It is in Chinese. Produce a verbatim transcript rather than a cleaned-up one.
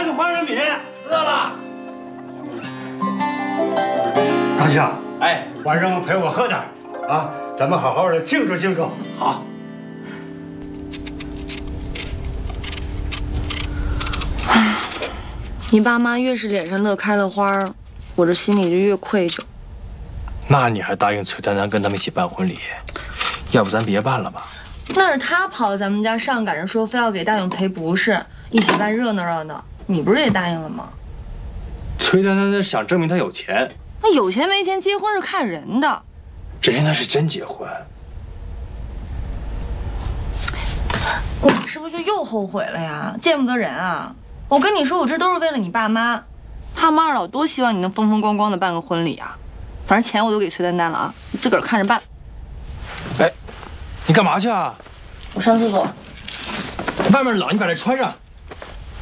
去换人品。 饿了。 大夏， 哎， 晚上陪我喝点啊，咱们好好的庆祝庆祝。 好。 唉，你爸妈越是脸上乐开了花，我这心里就越愧疚。 那你还答应崔丹丹跟他们一起办婚礼？要不咱别办了吧？ 那是他跑到咱们家上赶着说非要给大勇赔不是，一起办热闹热闹。你不是也答应了吗？ 崔丹丹想证明她有钱， 那有钱没钱结婚是看人的。 人家那是真结婚。 你是不是就又后悔了呀？见不得人啊！我跟你说，我这都是为了你爸妈，他们二老多希望你能风风光光的办个婚礼啊。反正钱我都给崔丹丹了啊，你自个儿看着办。 哎，你干嘛去啊？ 我上厕所。 外面冷，你把这穿上。